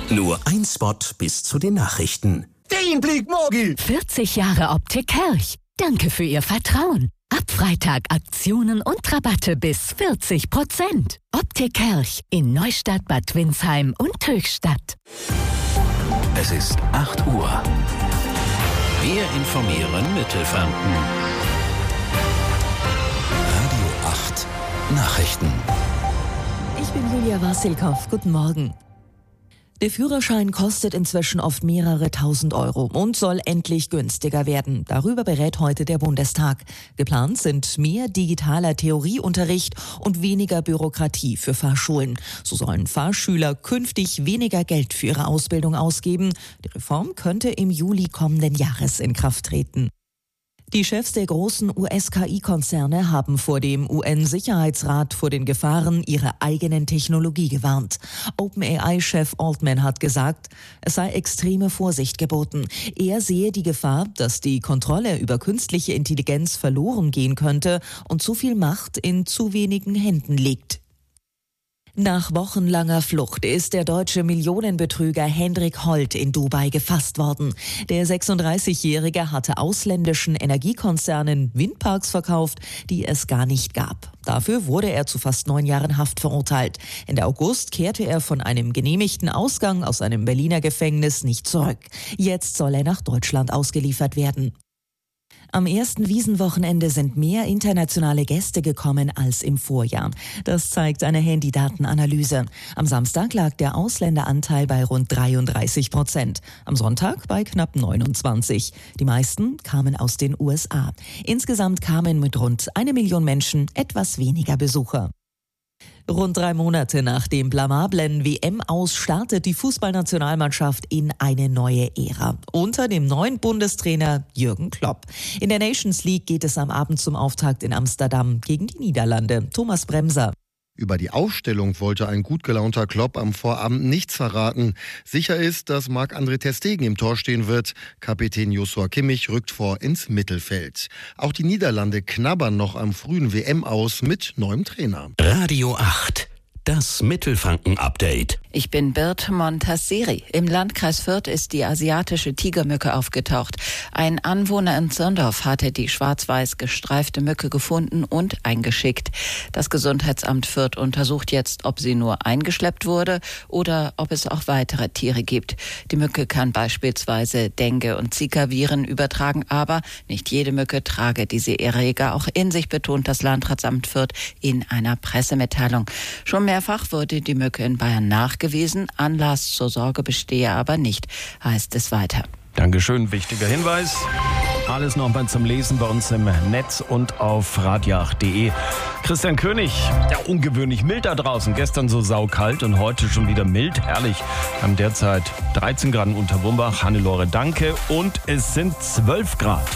Nur ein Spot bis zu den Nachrichten. Den Blick Morgi! 40 Jahre Optik Kirch. Danke für Ihr Vertrauen. Ab Freitag Aktionen und Rabatte bis 40%. Optik Kirch in Neustadt, Bad Windsheim und Höchstadt. Es ist 8 Uhr. Wir informieren Mittelfranken. Radio 8 Nachrichten. Ich bin Julia Wassilkow. Guten Morgen. Der Führerschein kostet inzwischen oft mehrere tausend Euro und soll endlich günstiger werden. Darüber berät heute der Bundestag. Geplant sind mehr digitaler Theorieunterricht und weniger Bürokratie für Fahrschulen. So sollen Fahrschüler künftig weniger Geld für ihre Ausbildung ausgeben. Die Reform könnte im Juli kommenden Jahres in Kraft treten. Die Chefs der großen US-KI-Konzerne haben vor dem UN-Sicherheitsrat vor den Gefahren ihrer eigenen Technologie gewarnt. OpenAI-Chef Altman hat gesagt, es sei extreme Vorsicht geboten. Er sehe die Gefahr, dass die Kontrolle über künstliche Intelligenz verloren gehen könnte und zu viel Macht in zu wenigen Händen liegt. Nach wochenlanger Flucht ist der deutsche Millionenbetrüger Hendrik Holt in Dubai gefasst worden. Der 36-Jährige hatte ausländischen Energiekonzernen Windparks verkauft, die es gar nicht gab. Dafür wurde er zu fast 9 Jahren Haft verurteilt. Ende August kehrte er von einem genehmigten Ausgang aus einem Berliner Gefängnis nicht zurück. Jetzt soll er nach Deutschland ausgeliefert werden. Am ersten Wiesenwochenende sind mehr internationale Gäste gekommen als im Vorjahr. Das zeigt eine Handydatenanalyse. Am Samstag lag der Ausländeranteil bei rund 33%. Am Sonntag bei knapp 29%. Die meisten kamen aus den USA. Insgesamt kamen mit rund 1 Million Menschen etwas weniger Besucher. Rund 3 Monate nach dem blamablen WM-Aus startet die Fußballnationalmannschaft in eine neue Ära. Unter dem neuen Bundestrainer Jürgen Klopp. In der Nations League geht es am Abend zum Auftakt in Amsterdam gegen die Niederlande. Thomas Bremser. Über die Aufstellung wollte ein gut gelaunter Klopp am Vorabend nichts verraten. Sicher ist, dass Marc-André ter Stegen im Tor stehen wird. Kapitän Joshua Kimmich rückt vor ins Mittelfeld. Auch die Niederlande knabbern noch am frühen WM-Aus mit neuem Trainer. Radio 8. Das Mittelfranken-Update. Ich bin Birte Montasseri. Im Landkreis Fürth ist die asiatische Tigermücke aufgetaucht. Ein Anwohner in Zirndorf hatte die schwarz-weiß gestreifte Mücke gefunden und eingeschickt. Das Gesundheitsamt Fürth untersucht jetzt, ob sie nur eingeschleppt wurde oder ob es auch weitere Tiere gibt. Die Mücke kann beispielsweise Dengue- und Zika-Viren übertragen, aber nicht jede Mücke trage diese Erreger auch in sich, betont das Landratsamt Fürth in einer Pressemitteilung. Schon mehrfach wurde die Mücke in Bayern nachgewiesen. Anlass zur Sorge bestehe aber nicht, heißt es weiter. Dankeschön, wichtiger Hinweis. Alles nochmal zum Lesen bei uns im Netz und auf radio8.de. Christian König, ja, ungewöhnlich mild da draußen. Gestern so saukalt und heute schon wieder mild. Herrlich. Wir haben derzeit 13 Grad in Unterbumbach. Hannelore, danke. Und es sind 12 Grad.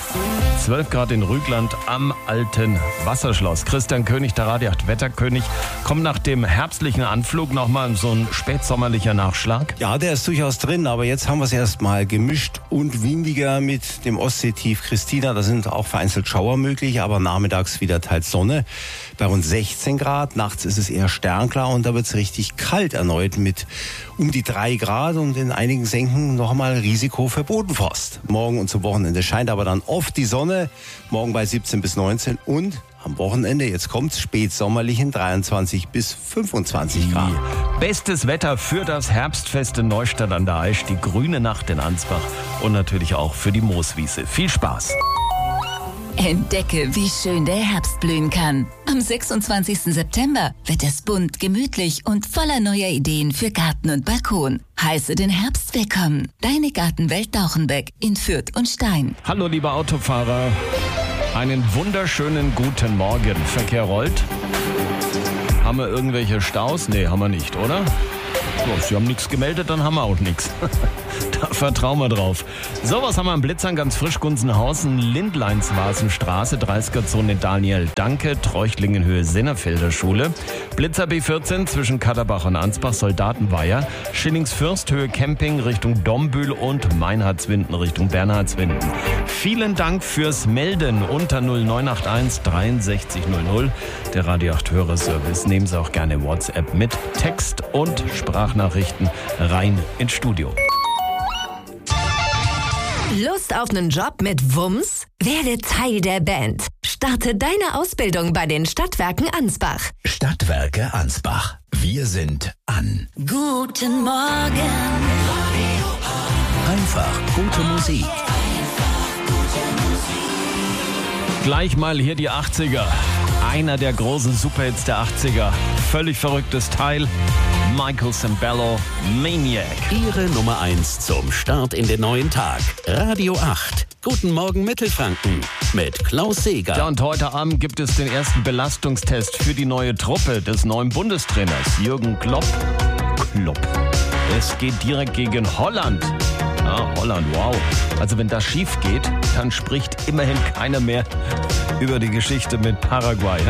12 Grad in Rügland am alten Wasserschloss. Christian König, der Radio 8 Wetterkönig. Kommt nach dem herbstlichen Anflug nochmal so ein spätsommerlicher Nachschlag? Ja, der ist durchaus drin, aber jetzt haben wir es erstmal gemischt und windiger mit dem Ostseetief Christina. Da sind auch vereinzelt Schauer möglich, aber nachmittags wieder teils Sonne. Bei rund 16 Grad. Nachts ist es eher sternklar und da wird es richtig kalt erneut mit um die 3 Grad und in einigen Senken noch einmal Risiko für Bodenfrost. Morgen und zum Wochenende scheint aber dann oft die Sonne. Morgen bei 17 bis 19 und am Wochenende, jetzt kommt's, spätsommerlichen 23 bis 25 Grad. Bestes Wetter für das Herbstfest in Neustadt an der Aisch, die grüne Nacht in Ansbach und natürlich auch für die Mooswiese. Viel Spaß! Entdecke, wie schön der Herbst blühen kann. Am 26. September wird es bunt, gemütlich und voller neuer Ideen für Garten und Balkon. Heiße den Herbst willkommen. Deine Gartenwelt Dauchenbeck in Fürth und Stein. Hallo liebe Autofahrer, einen wunderschönen guten Morgen. Verkehr rollt. Haben wir irgendwelche Staus? Nee, haben wir nicht, oder? So, Sie haben nichts gemeldet, dann haben wir auch nichts. Da vertrauen wir drauf. So, was haben wir am Blitzern? Ganz frisch, Gunzenhausen, Lindleinswasenstraße, 30er-Zone Daniel Danke, Treuchtlingenhöhe Sennerfelder Schule. Blitzer B14 zwischen Katterbach und Ansbach, Soldatenweiher. Schillingsfürsthöhe Camping Richtung Dombühl und Meinhardswinden Richtung Bernhardswinden. Vielen Dank fürs Melden unter 0981 6300. Der Radio 8 Hörerservice. Nehmen Sie auch gerne WhatsApp mit Text und Sprache. Sprachnachrichten rein ins Studio. Lust auf einen Job mit Wumms? Werde Teil der Band. Starte deine Ausbildung bei den Stadtwerken Ansbach. Stadtwerke Ansbach. Wir sind an. Guten Morgen. Einfach gute Musik. Gleich mal hier die 80er. Einer der großen Superhits der 80er. Völlig verrücktes Teil. Michael Sembello, Maniac. Ihre Nummer 1 zum Start in den neuen Tag. Radio 8. Guten Morgen Mittelfranken mit Klaus Seeger. Ja, und heute Abend gibt es den ersten Belastungstest für die neue Truppe des neuen Bundestrainers Jürgen Klopp. Es geht direkt gegen Holland. Ah, Holland, wow. Also wenn das schief geht, dann spricht immerhin keiner mehr über die Geschichte mit Paraguay.